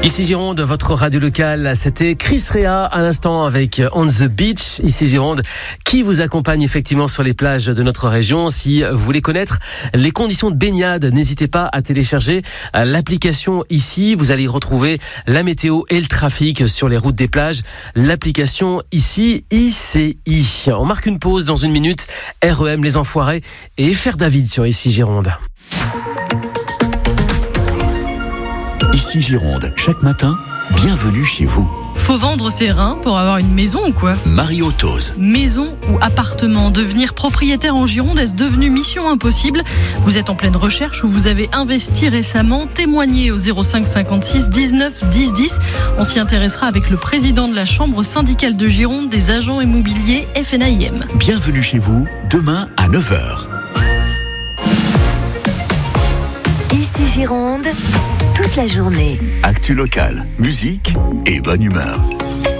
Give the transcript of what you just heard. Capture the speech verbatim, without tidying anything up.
Ici Gironde, votre radio locale, c'était Chris Rea à l'instant avec On the Beach. Ici Gironde, qui vous accompagne effectivement sur les plages de notre région. Si vous voulez connaître les conditions de baignade, n'hésitez pas à télécharger l'application Ici. Vous allez y retrouver la météo et le trafic sur les routes des plages. L'application Ici, I C I. On marque une pause dans une minute. R E M, les Enfoirés et F R David sur Ici Gironde. Ici Gironde, chaque matin, bienvenue chez vous. Faut vendre ses reins pour avoir une maison ou quoi ? Mario Tose. Maison ou appartement, devenir propriétaire en Gironde, est-ce devenu mission impossible ? Vous êtes en pleine recherche ou vous avez investi récemment ? Témoignez au zéro cinq cinquante-six dix-neuf dix dix. On s'y intéressera avec le président de la Chambre syndicale de Gironde des agents immobiliers F N A I M. Bienvenue chez vous, demain à neuf heures. Ici Gironde, toute la journée. Actu locale, musique et bonne humeur.